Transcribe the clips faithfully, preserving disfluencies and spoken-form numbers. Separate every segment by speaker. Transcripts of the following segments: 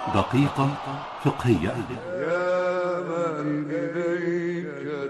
Speaker 1: دقيقة فقهية.
Speaker 2: يا من إليك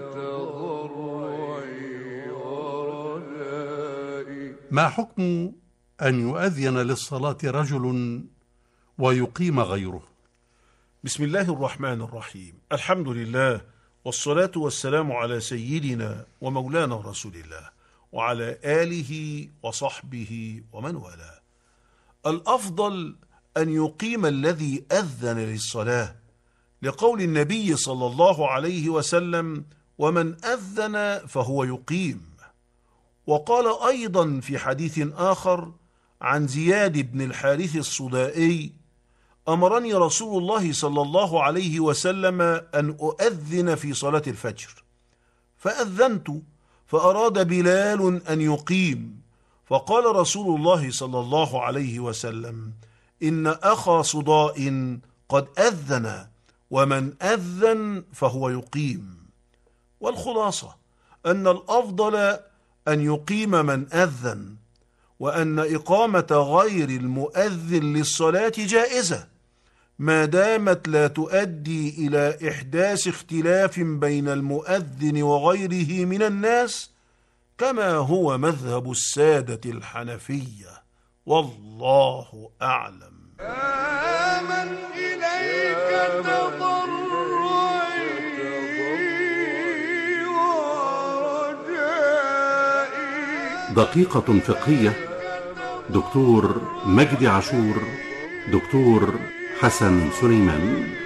Speaker 2: تضرعي ورجائي.
Speaker 3: ما حكم أن يؤذن للصلاة رجل ويقيم غيره؟
Speaker 4: بسم الله الرحمن الرحيم. الحمد لله والصلاة والسلام على سيدنا ومولانا رسول الله وعلى آله وصحبه ومن والاه. الأفضل أن يقيم الذي أذن للصلاة، لقول النبي صلى الله عليه وسلم: ومن أذن فهو يقيم. وقال أيضا في حديث آخر عن زياد بن الحارث الصدائي: أمرني رسول الله صلى الله عليه وسلم أن أؤذن في صلاة الفجر، فأذنت، فأراد بلال أن يقيم، فقال رسول الله صلى الله عليه وسلم: إن أخا صداء قد أذن، ومن أذن فهو يقيم. والخلاصة أن الأفضل أن يقيم من أذن، وأن إقامة غير المؤذن للصلاة جائزة ما دامت لا تؤدي إلى إحداث اختلاف بين المؤذن وغيره من الناس، كما هو مذهب السادة الحنفية، والله أعلم.
Speaker 2: يا من إليك تضرعي ورجائي.
Speaker 1: دقيقة فقهية. دكتور مجدي عاشور، دكتور حسن سليمان.